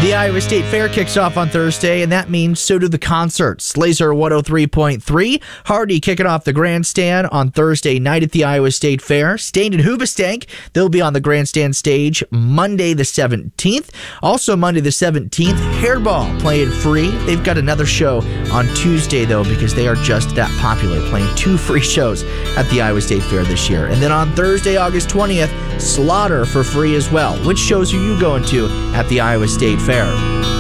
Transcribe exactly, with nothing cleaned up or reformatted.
The Iowa State Fair kicks off on Thursday, and that means so do the concerts. Laser one oh three point three, Hardy kicking off the grandstand on Thursday night at the Iowa State Fair. Stained and Hoobastank, they'll be on the grandstand stage Monday the seventeenth. Also Monday the seventeenth, Hairball playing free. They've got another show on Tuesday, though, because they are just that popular, playing two free shows at the Iowa State Fair this year. And then on Thursday, August twentieth, Slaughter for free as well. Which shows are you going to at the Iowa State Fair?